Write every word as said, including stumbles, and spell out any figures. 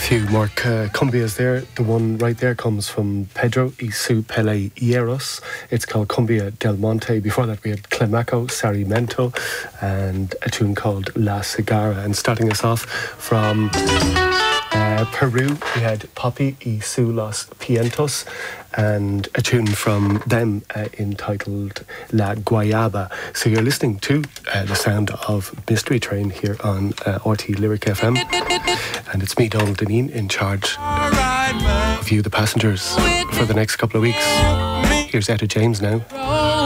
few more uh, cumbias there. The one right there comes from Pedro y su Pele Hieros. It's called Cumbia del Monte. Before that we had Clemaco, Sarimento, and a tune called La Cigarra. And starting us off from uh, Peru, we had Poppy y su Los Pientos, and a tune from them uh, entitled La Guayaba. So you're listening to uh, the sound of Mystery Train here on uh, R T Lyric F M, and it's me, Donald Deneen, in charge of you, the passengers, for the next couple of weeks. Here's Etta James now.